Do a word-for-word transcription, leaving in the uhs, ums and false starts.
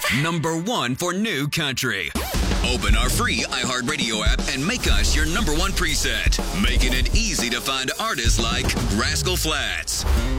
Number one for new country. Open our free iHeartRadio app and make us your number one preset, making it easy to find artists like Rascal Flatts,